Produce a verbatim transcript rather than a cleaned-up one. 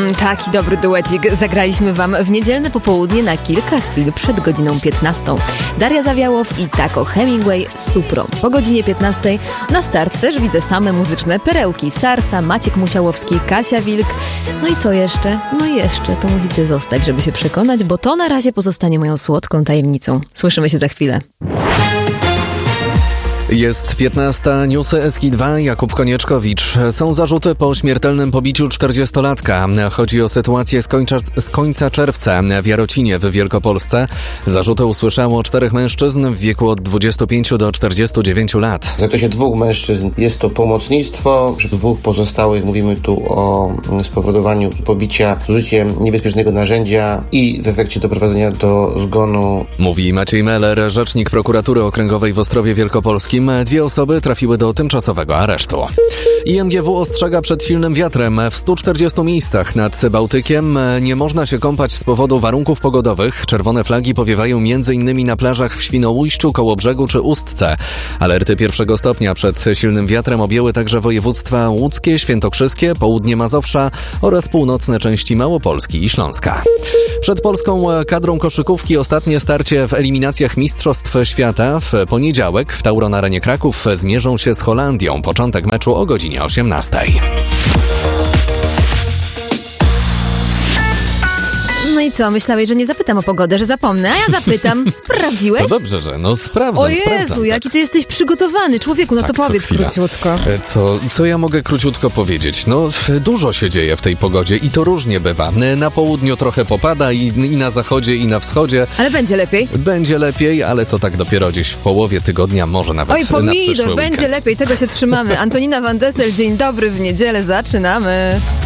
Mm, taki dobry duecik zagraliśmy wam w niedzielne popołudnie na kilka chwil przed godziną piętnastą. Daria Zawiałow i Taco Hemingway Supro. Po godzinie piętnastej na start też widzę same muzyczne perełki. Sarsa, Maciek Musiałowski, Kasia Wilk. No i co jeszcze? No i jeszcze to musicie zostać, żeby się przekonać, bo to na razie pozostanie moją słodką tajemnicą. Słyszymy się za chwilę. Jest piętnasta, newsy S K dwa, Jakub Konieczkowicz. Są zarzuty po śmiertelnym pobiciu czterdziestolatka. Chodzi o sytuację z końca, z końca czerwca w Jarocinie w Wielkopolsce. Zarzuty usłyszało czterech mężczyzn w wieku od dwudziestu pięciu do czterdziestu dziewięciu lat. W zakresie dwóch mężczyzn jest to pomocnictwo. Przy dwóch pozostałych mówimy tu o spowodowaniu pobicia z użyciem niebezpiecznego narzędzia i w efekcie doprowadzenia do zgonu. Mówi Maciej Meller, rzecznik prokuratury okręgowej w Ostrowie Wielkopolskim. Dwie osoby trafiły do tymczasowego aresztu. I M G W ostrzega przed silnym wiatrem. W stu czterdziestu miejscach nad Bałtykiem nie można się kąpać z powodu warunków pogodowych. Czerwone flagi powiewają m.in. na plażach w Świnoujściu, Kołobrzegu czy Ustce. Alerty pierwszego stopnia przed silnym wiatrem objęły także województwa łódzkie, świętokrzyskie, południe Mazowsza oraz północne części Małopolski i Śląska. Przed polską kadrą koszykówki ostatnie starcie w eliminacjach Mistrzostw Świata. W poniedziałek w Tauron Arenie Kraków zmierzą się z Holandią. Początek meczu o godzinie osiemnastej. No i co, myślałeś, że nie zapytam o pogodę, że zapomnę, a ja zapytam. Sprawdziłeś? To dobrze, że no sprawdzam, O Jezu, sprawdzam, jaki tak. ty jesteś przygotowany, człowieku, no Tak, to co powiedz chwila. króciutko. Co, co ja mogę króciutko powiedzieć? No dużo się dzieje w tej pogodzie i to różnie bywa. Na południu trochę popada i, i na zachodzie i na wschodzie. Ale będzie lepiej. Będzie lepiej, ale to tak dopiero gdzieś w połowie tygodnia, może nawet Oj, na przyszły pomidor, będzie weekend. lepiej, tego się trzymamy. Antonina Van Dessel, dzień dobry w niedzielę, zaczynamy.